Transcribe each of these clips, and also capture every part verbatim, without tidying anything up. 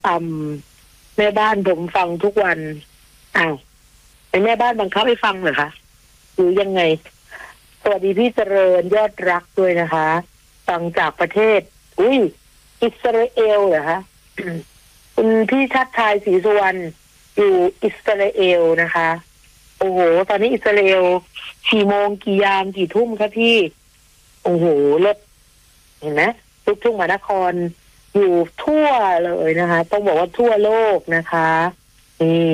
อ่ำแม่บ้านผมฟังทุกวันอ้าวไอ้แม่บ้านบังคับให้ฟังเหรอคะหรือยังไงสวัสดีพี่เจริญยอดรักด้วยนะคะฟังจากประเทศอุ้ยอิสราเอลเหรอคะ คุณพี่ชัดชายศรีสุวรรณอยู่อิสราเอลนะคะโอ้โหตอนนี้อิสราเอลกี่โมงกี่ยามกี่ทุ่มคะพี่โอ้โหเลิศเห็นไหมลูกทุ่งมหานครอยู่ทั่วเลยนะคะต้องบอกว่าทั่วโลกนะคะนี่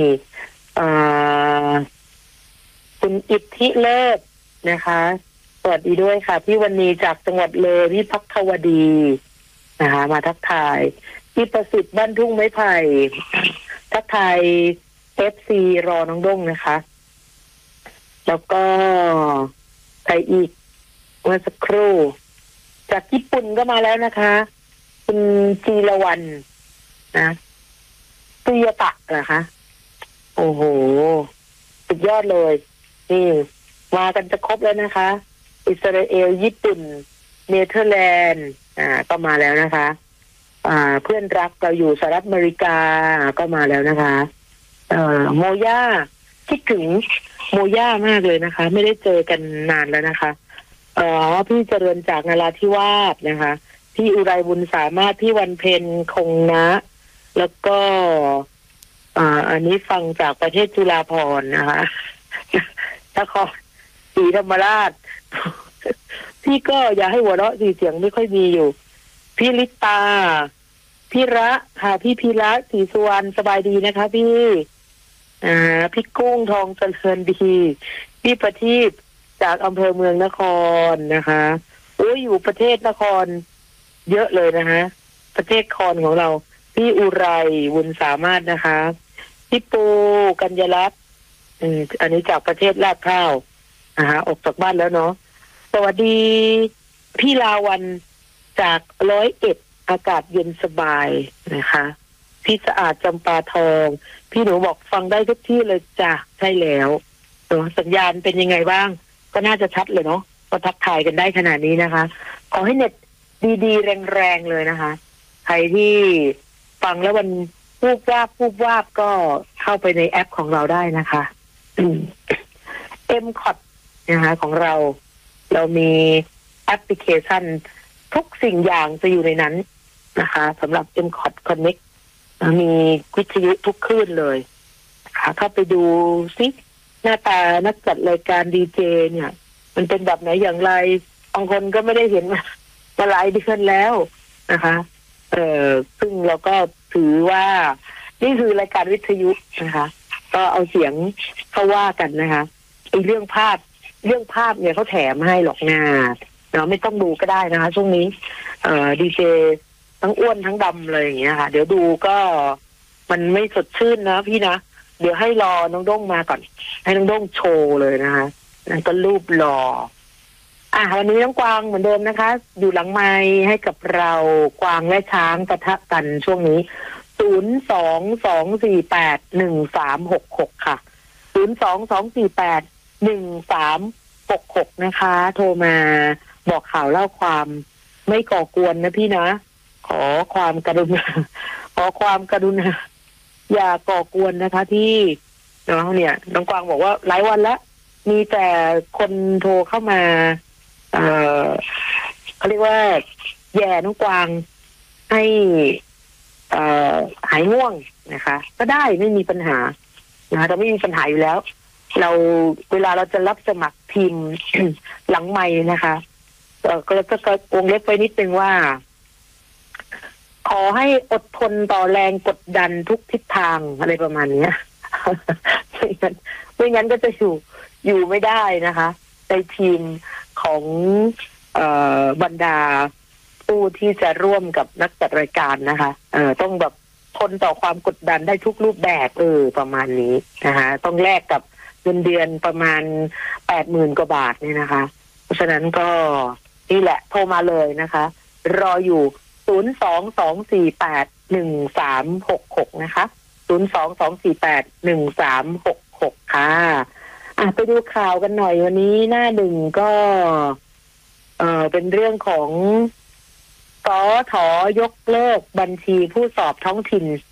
คุณอิทธิเลิศนะคะสวัสดีด้วยค่ะพี่วันนี้จากจังหวัดเลยพี่พักวดีนะคะมาทักทายพี่ประสิทธิ์บ้านทุ่งไม้ไผ่ทักทายเอฟซีรอน้องด้งนะคะแล้วก็ใครอีกเมื่อสักครู่จากญี่ปุ่นก็มาแล้วนะคะคุณจีรวรรณนะตุยตะเหรอคะโอ้โหสุดยอดเลยนี่มากันจะครบแล้วนะคะอิสราเอลญี่ปุ่นเนเธอร์แลนด์อ่าก็มาแล้วนะคะอ่าเพื่อนรักเราอยู่สหรัฐอเมริกาก็มาแล้วนะคะเอ่อโมย่าคิดถึงโมย่ามากเลยนะคะไม่ได้เจอกันนานแล้วนะคะเอ่อพี่เจริญจากนราธิวาสนะคะพี่อุไรบุญสามารถพี่วันเพ็ญคงนะแล้วก็อ่าอันนี้ฟังจากประเทศจุฬาภรณ์นะคะนครศรีธรรมราชพี่ก็อย่าให้หัวเราะสีเสียงไม่ค่อยมีอยู่พี่ลิตาพี่ระค่ะพี่พีระศรีสุวรรณสบายดีนะคะพี่อ่าพี่กุ้งทองเจริญดีพี่ประทีปจากอำเภอเมืองนครนะคะโอ้ยอยู่ประเทศนครเยอะเลยนะคะประเทศคอนของเราพี่อุไรวุญสามารถนะคะพี่ปูกัญญรัตน์อันนี้จากประเทศลาดพร้าวนะคะออกจากบ้านแล้วเนาะสวัสดีพี่ลาวันจากร้อยเอ็ดอากาศเย็นสบายนะคะพี่สะอาดจำปาทองพี่หนูบอกฟังได้ทุกที่เลยจ้ะใช่แล้วเนาะสัญญาณเป็นยังไงบ้างก็น่าจะชัดเลยเนาะก็ทักทายกันได้ขนาดนี้นะคะขอให้เน็ตดีๆแรงๆเลยนะคะใครที่ฟังแล้วมันวูบวาบวูบวาบก็เข้าไปในแอปของเราได้นะคะเอ็มคอทนะคะของเราเรามีแอปพลิเคชันทุกสิ่งอย่างจะอยู่ในนั้นนะคะสำหรับ เอ็ม ซี โอ ที Connect มีวิทยุทุกคลื่นเลยนะคะเข้าไปดูซิหน้าตานักจัดรายการดีเจเนี่ยมันเป็นแบบไหนอย่างไรบางคนก็ไม่ได้เห็นมาหลายเดือนแล้วนะคะเอ่อซึ่งเราก็ถือว่านี่คือรายการวิทยุนะคะก็เอาเสียงเข้าว่ากันนะคะไอ้เรื่องภาพเรื่องภาพเนี่ยเขาแถมให้หรอกนาเราไม่ต้องดูก็ได้นะคะช่วงนี้เอ่อดีเจทั้งอ้วนทั้งดำเลยอย่างเงี้ยค่ะเดี๋ยวดูก็มันไม่สดชื่นนะพี่นะเดี๋ยวให้รอน้องด้งมาก่อนให้น้องด้งโชว์เลยนะคะนั่นก็รูปหล่ออ่ะวันนี้น้องกวางเหมือนเดิมนะคะอยู่หลังไมค์ให้กับเรากวางและช้างปะทะกันช่วงนี้ศูนย์สองสองสี่แปดหนึ่งสามหกหกค่ะศูนย์สองสองสี่แปดหนึ่งสามหกหกนะคะโทรมาบอกข่าวเล่าความไม่ก่อกวนนะพี่นะขอความกรุณาขอความกรุณาอย่าก่อกวนนะคะที่น้องเนี่ยน้องกวางบอกว่าหลายวันแล้วมีแต่คนโทรเข้ามาเอ่อเขาเรียกว่าแย่น้องกวางให้เอ่อหายง่วงนะคะก็ได้ไม่มีปัญหานะคะเราไม่มีปัญหาอยู่แล้วเราเวลาเราจะรับสมัครทีม หลังไมค์นะคะเอ่อก็จะวงเล็บไปนิดนึงว่าขอให้อดทนต่อแรงกดดันทุกทิศทางอะไรประมาณนี้ ไม่งั้นไม่งั้นก็จะอยู่อยู่ไม่ได้นะคะในทีมของเอ่อบรรดาผู้ที่จะร่วมกับนักจัดรายการนะคะเอ่อต้องแบบทนต่อความกดดันได้ทุกรูปแบบเออประมาณนี้นะคะต้องแลกกับเงินเดือนประมาณแปดหมื่นกว่าบาทเนี่ยนะคะเพราะฉะนั้นก็นี่แหละโทรมาเลยนะคะรออยู่ศูนย์สองสองสี่แปดหนึ่งสามหกหกนะคะศูนย์สองสองสี่แปดหนึ่งสามหกหกค่ะอ่ะไปดูข่าวกันหน่อยวันนี้หน้าหนึ่งก็เอ่อเป็นเรื่องของสถ.ยกเลิกบัญชีผู้สอบท้องถิ่น